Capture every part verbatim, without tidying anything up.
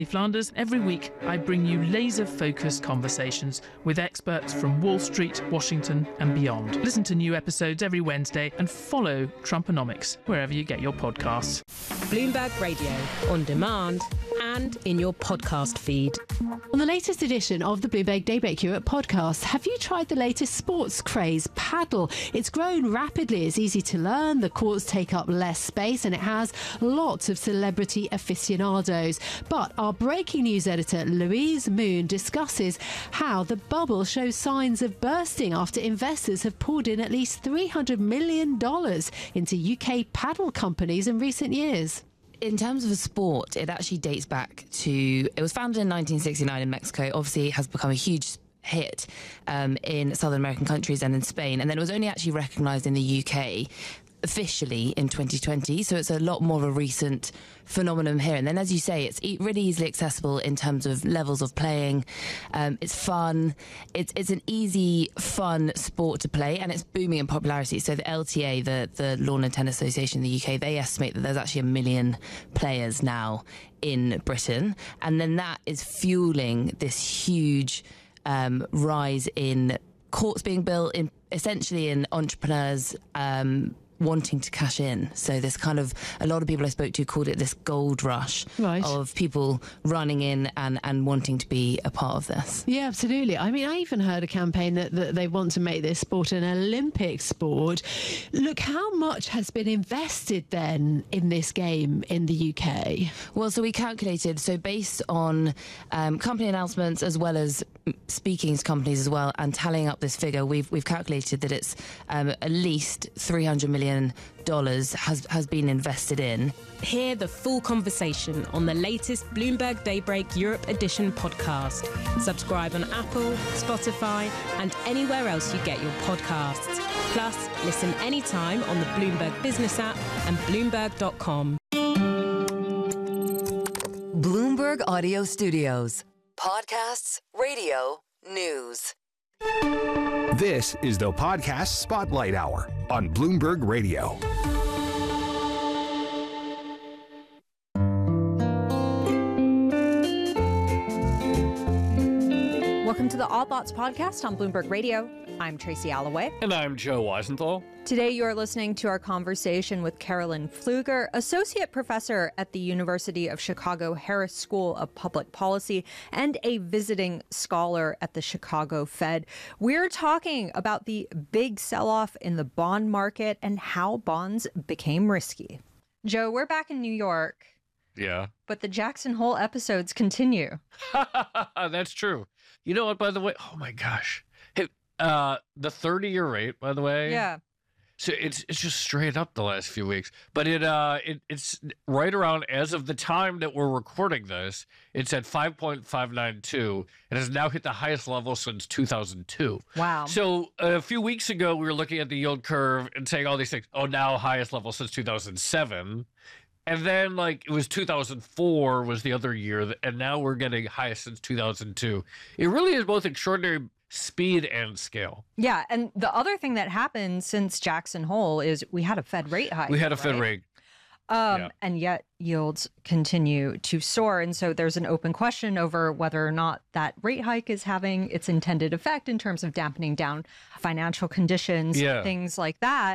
Flanders. Every week, I bring you laser-focused conversations with experts from Wall Street, Washington, and beyond. Listen to new episodes every Wednesday and follow Trumponomics wherever you get your podcasts. Bloomberg Radio, on demand and in your podcast feed. On the latest edition of the Bloomberg Daybreak Europe podcast, have you tried the latest sports craze, paddle? It's grown rapidly, it's easy to learn, the courts take up less space, and it has lots of celebrity aficionados. But our breaking news editor, Louise Moon, discusses how the bubble shows signs of bursting after investors have poured in at least three hundred million dollars into U K paddle companies in recent years. In terms of a sport, it actually dates back to, it was founded in nineteen sixty-nine in Mexico. Obviously, it has become a huge hit um, in Southern American countries and in Spain. And then it was only actually recognised in the U K officially in twenty twenty. So it's a lot more of a recent phenomenon here. And then, as you say, it's really easily accessible in terms of levels of playing. Um, it's fun. It's it's an easy, fun sport to play, and it's booming in popularity. So the L T A, the, the Lawn and Tennis Association in the U K, they estimate that there's actually a million players now in Britain. And then that is fueling this huge um, rise in courts being built, in essentially in entrepreneurs um wanting to cash in. So this kind of, a lot of people I spoke to called it this gold rush right. of people running in and, and wanting to be a part of this. Yeah, absolutely. I mean, I even heard a campaign that, that they want to make this sport an Olympic sport. Look, how much has been invested then in this game in the U K? Well, so we calculated, so based on um, company announcements as well as speaking to companies as well and tallying up this figure, we've we've calculated that it's um, at least three hundred million dollars has, has been invested in. Hear the full conversation on the latest Bloomberg Daybreak Europe Edition podcast. Subscribe on Apple, Spotify, and anywhere else you get your podcasts. Plus, listen anytime on the Bloomberg Business app and Bloomberg dot com. Bloomberg Audio Studios. Podcasts, radio, news. This is the Podcast Spotlight Hour on Bloomberg Radio. Welcome to the All Thoughts Podcast on Bloomberg Radio. I'm Tracy Alloway. And I'm Joe Weisenthal. Today you are listening to our conversation with Carolyn Pfluger, Associate Professor at the University of Chicago Harris School of Public Policy and a visiting scholar at the Chicago Fed. We're talking about the big sell-off in the bond market and how bonds became risky. Joe, we're back in New York. Yeah. But the Jackson Hole episodes continue. That's true. You know what, by the way? Oh, my gosh. Hey, uh, the thirty-year rate, by the way. Yeah. So it's it's just straight up the last few weeks. But it uh it, it's right around, as of the time that we're recording this, it's at five point five nine two and has now hit the highest level since two thousand two. Wow. So a few weeks ago, we were looking at the yield curve and saying all these things. Oh, now highest level since two thousand seven. And then, like, it was two thousand four was the other year, that, and now we're getting highest since two thousand two. It really is both extraordinary speed and scale. Yeah, and the other thing that happened since Jackson Hole is we had a Fed rate hike. We had a right? Fed rate. Um, yeah. And yet yields continue to soar. And so there's an open question over whether or not that rate hike is having its intended effect in terms of dampening down financial conditions, yeah. things like that.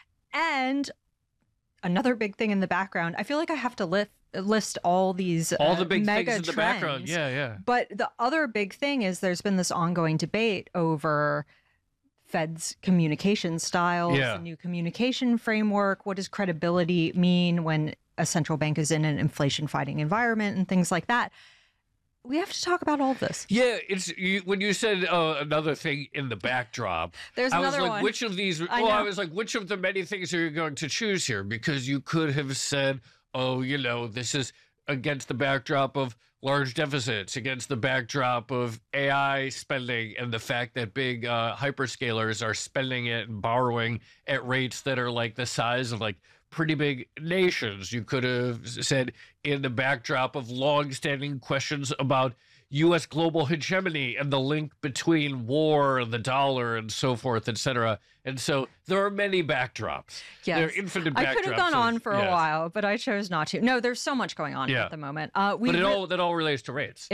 And another big thing in the background, I feel like I have to lift, list all these all uh, the big mega things in the trends. background. Yeah, yeah. But the other big thing is there's been this ongoing debate over Fed's communication styles, yeah. a new communication framework. What does credibility mean when a central bank is in an inflation-fighting environment and things like that? We have to talk about all of this. Yeah, it's you, when you said uh, another thing in the backdrop. There's I was another like, one. which of these? I well, I know. was like, which of the many things are you going to choose here? Because you could have said, oh, you know, this is against the backdrop of large deficits, against the backdrop of A I spending and the fact that big uh, hyperscalers are spending it and borrowing at rates that are like the size of like pretty big nations. You could have said in the backdrop of long-standing questions about U S global hegemony and the link between war and the dollar and so forth, et cetera. And so there are many backdrops. Yes. There are infinite backdrops. I could have gone of, on for yes. a while, but I chose not to. No, there's so much going on yeah. at the moment. Uh, we but it re- all that all relates to rates.